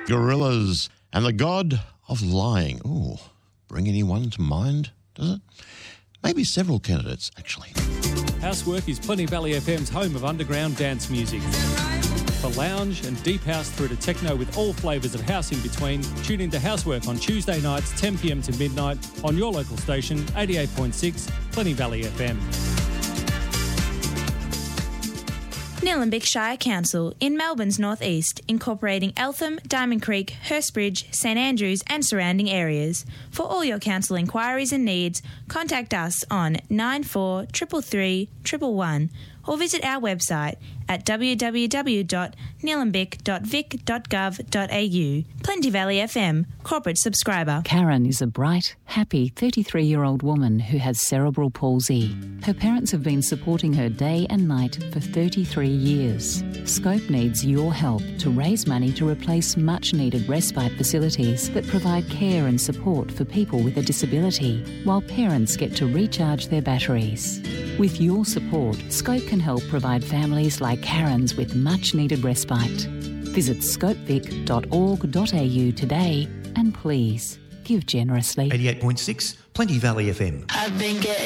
Gorillas and the God of Lying. Ooh, bring anyone to mind, does it? Maybe several candidates, actually. Housework is Plenty Valley FM's home of underground dance music. For lounge and deep house through to techno with all flavours of house in between, tune into Housework on Tuesday nights 10 p.m. to midnight on your local station 88.6 Plenty Valley FM. Nillumbik Shire Council in Melbourne's northeast, incorporating Eltham, Diamond Creek, Hurstbridge, St Andrews and surrounding areas. For all your council inquiries and needs, contact us on 9433 111 or visit our website at www.nillumbik.vic.gov.au. Plenty Valley FM, corporate subscriber. Karen is a bright, happy 33-year-old woman who has cerebral palsy. Her parents have been supporting her day and night for 33 years. Scope needs your help to raise money to replace much-needed respite facilities that provide care and support for people with a disability, while parents get to recharge their batteries. With your support, Scope can help provide families like Karen's with much-needed respite. Visit scopevic.org.au today and please give generously. 88.6 Plenty Valley FM.